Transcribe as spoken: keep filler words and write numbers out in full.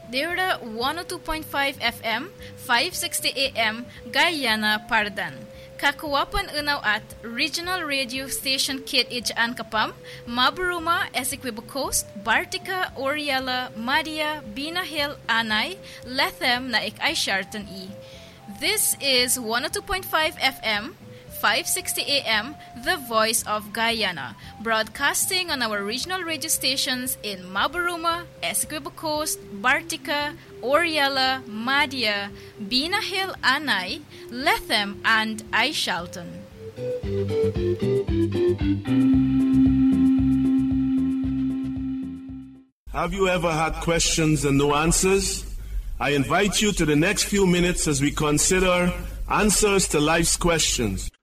Deira one oh two point five F M, five sixty A M, Guyana, Pardan. Kakuwapan unaw at Regional Radio Station Kit Ijaan Kapam, Maburuma, Essequibo Coast, Bartica, Oriela, Madia, Bina Hill, Anay, Lethem na ik ay Sharton E. This is one oh two point five F M, five sixty A M, The Voice of Guyana, broadcasting on our regional radio stations in Maburuma, Essequibo Coast, Bartica, Oriela, Madia, Bina Hill, Anay, Lethem, and Aishalton. Have you ever had questions and no answers? I invite you to the next few minutes as we consider answers to life's questions.